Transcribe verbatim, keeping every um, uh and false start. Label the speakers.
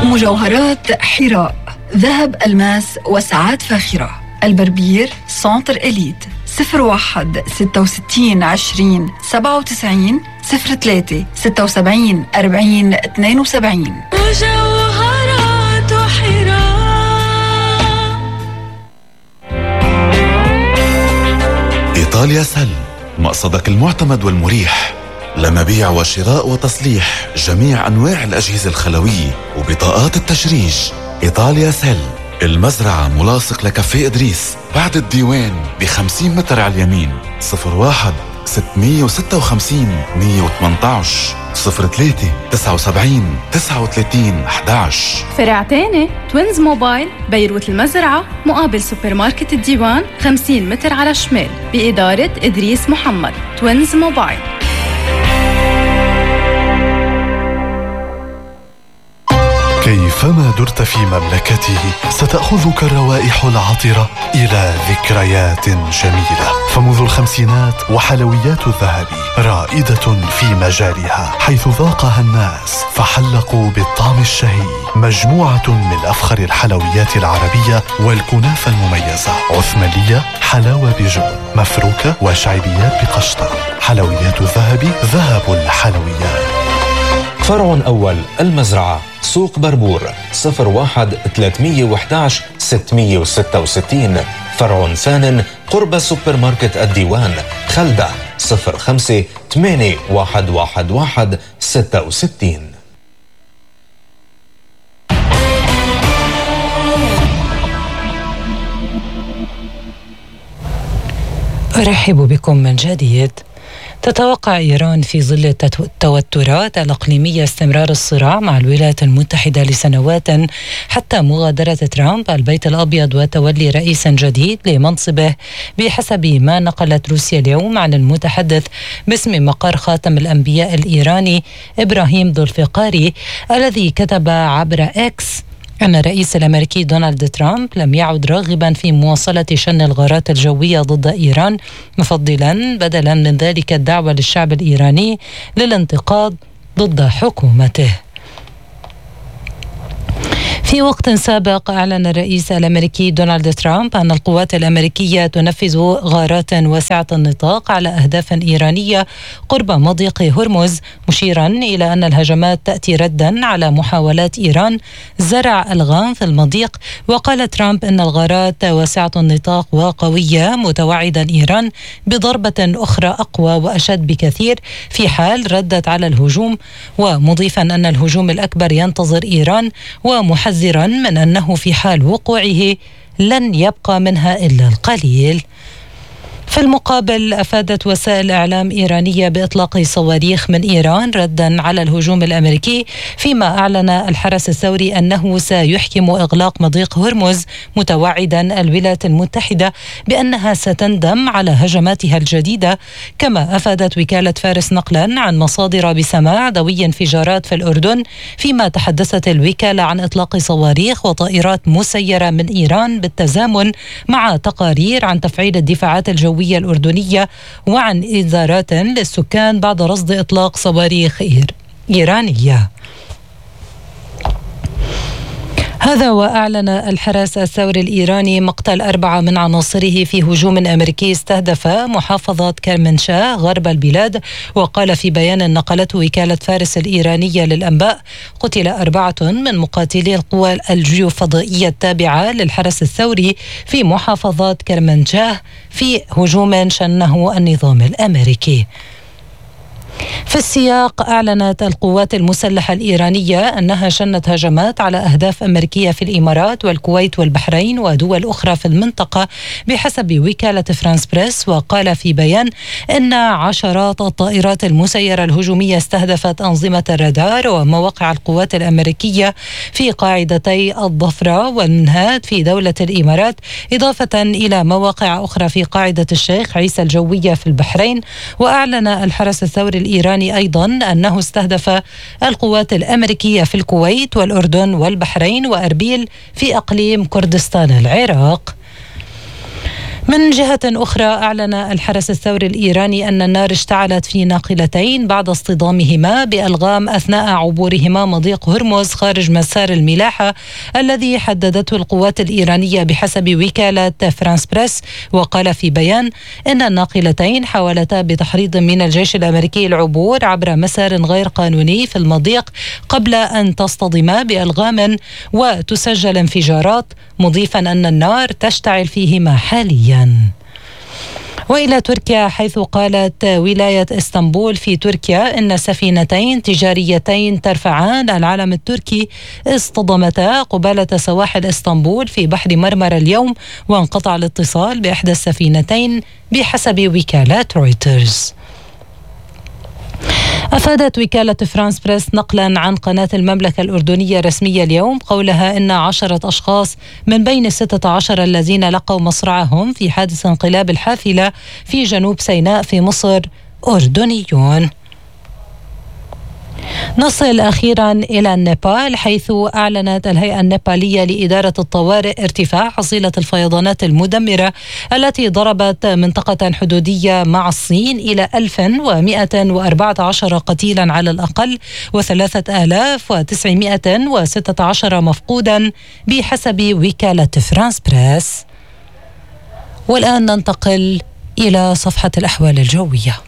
Speaker 1: مجوهرات حراء، ذهب، ألماس وساعات فاخرة. البربير سنتر إليت. صفر واحد ستة وستين عشرين سبعة وتسعين صفر ثلاثة ستة وسبعين أربعين اثنين وسبعين.
Speaker 2: مجوهرات حراء.
Speaker 3: إيطاليا سل، مقصدك المعتمد والمريح لمبيع وشراء وتصليح جميع أنواع الأجهزة الخلوية وبطاقات التشريج. إيطاليا سل، المزرعة ملاصق لكافيه إدريس بعد الديوان بخمسين متر على اليمين. صفر واحد ستمية وستة وخمسين مية وثمانية عشر صفر ثلاثة تسعة وسبعين تسعة وثلاثين أحد عشر.
Speaker 4: فرع تاني توينز موبايل بيروت المزرعة مقابل سوبر ماركت الديوان خمسين متر على الشمال بإدارة إدريس محمد. توينز موبايل.
Speaker 5: كيفما درت في مملكته ستأخذك الروائح العطرة إلى ذكريات جميلة. فمنذ الخمسينات وحلويات الذهبي رائدة في مجالها، حيث ذاقها الناس فحلقوا بالطعم الشهي. مجموعة من أفخر الحلويات العربية والكنافة المميزة. عثمانية، حلاوة بجبن، مفروكة وشعبيات بقشطة. حلويات الذهبي، ذهب الحلويات.
Speaker 6: فرع أول المزرعة، سوق بربور. صفر واحد ثلاثمية وإحدى عشر ستمية وستة وستين. فرع ثان قرب سوبر ماركت الديوان خلدة. صفر خمسة ثمانية واحد واحد واحد ستة وستين.
Speaker 7: أرحب بكم من جديد. تتوقع إيران في ظل التوترات الإقليمية استمرار الصراع مع الولايات المتحدة لسنوات حتى مغادرة ترامب البيت الأبيض وتولي رئيس جديد لمنصبه، بحسب ما نقلت روسيا اليوم عن المتحدث باسم مقر خاتم الأنبياء الإيراني إبراهيم ذو الفقاري، الذي كتب عبر إكس أن الرئيس الأمريكي دونالد ترامب لم يعد راغبا في مواصلة شن الغارات الجوية ضد إيران، مفضلا بدلا من ذلك الدعوة للشعب الإيراني للانتقاد ضد حكومته. في وقت سابق أعلن الرئيس الأمريكي دونالد ترامب أن القوات الأمريكية تنفذ غارات واسعة النطاق على أهداف إيرانية قرب مضيق هرمز، مشيرا إلى أن الهجمات تأتي ردا على محاولات إيران زرع ألغام في المضيق. وقال ترامب أن الغارات واسعة النطاق وقوية، متوعدا إيران بضربة أخرى أقوى وأشد بكثير في حال ردت على الهجوم، ومضيفا أن الهجوم الأكبر ينتظر إيران، ومحذرا من أنه في حال وقوعه لن يبقى منها إلا القليل. في المقابل أفادت وسائل إعلام إيرانية بإطلاق صواريخ من إيران ردا على الهجوم الأمريكي، فيما أعلن الحرس الثوري أنه سيحكم إغلاق مضيق هرمز، متوعدا الولايات المتحدة بأنها ستندم على هجماتها الجديدة. كما أفادت وكالة فارس نقلا عن مصادر بسماع دوي انفجارات في الأردن، فيما تحدثت الوكالة عن إطلاق صواريخ وطائرات مسيرة من إيران بالتزامن مع تقارير عن تفعيل الدفاعات الجوية الأردنية وعن إنذارات للسكان بعد رصد إطلاق صواريخ إيرانية. هذا وأعلن الحرس الثوري الإيراني مقتل أربعة من عناصره في هجوم أمريكي استهدف محافظة كرمنشاه غرب البلاد. وقال في بيان نقلته وكالة فارس الإيرانية للأنباء: قتل أربعة من مقاتلي القوى الجيوفضائية التابعة للحرس الثوري في محافظة كرمنشاه في هجوم شنه النظام الأمريكي. في السياق، أعلنت القوات المسلحة الإيرانية أنها شنت هجمات على أهداف أمريكية في الإمارات والكويت والبحرين ودول أخرى في المنطقة بحسب وكالة فرانس بريس. وقال في بيان أن عشرات الطائرات المسيرة الهجومية استهدفت أنظمة الرادار ومواقع القوات الأمريكية في قاعدتي الضفرة والمنهاد في دولة الإمارات، إضافة إلى مواقع أخرى في قاعدة الشيخ عيسى الجوية في البحرين. وأعلن الحرس الثوري الإيراني أيضا أنه استهدف القوات الأمريكية في الكويت والأردن والبحرين وأربيل في أقليم كردستان العراق. من جهة أخرى، أعلن الحرس الثوري الإيراني أن النار اشتعلت في ناقلتين بعد اصطدامهما بألغام أثناء عبورهما مضيق هرمز خارج مسار الملاحة الذي حددته القوات الإيرانية بحسب وكالة فرانس بريس. وقال في بيان إن الناقلتين حاولتا بتحريض من الجيش الأمريكي العبور عبر مسار غير قانوني في المضيق قبل أن تصطدما بألغام وتسجل انفجارات، مضيفا أن النار تشتعل فيهما حاليا. وإلى تركيا، حيث قالت ولاية اسطنبول في تركيا إن سفينتين تجاريتين ترفعان العلم التركي اصطدمتا قبالة سواحل اسطنبول في بحر مرمرة اليوم، وانقطع الاتصال بإحدى السفينتين بحسب وكالة رويترز. أفادت وكالة فرانس بريس نقلا عن قناة المملكة الأردنية الرسمية اليوم قولها إن عشرة أشخاص من بين الستة عشر الذين لقوا مصرعهم في حادث انقلاب الحافلة في جنوب سيناء في مصر أردنيون. نصل أخيرا إلى النيبال، حيث أعلنت الهيئة النيبالية لإدارة الطوارئ ارتفاع حصيلة الفيضانات المدمرة التي ضربت منطقة حدودية مع الصين إلى ألف ومئة وأربعة عشر قتيلا على الأقل وثلاثة آلاف وتسعمئة وستة عشر مفقودا بحسب وكالة فرانس بريس. والآن ننتقل إلى صفحة الأحوال الجوية.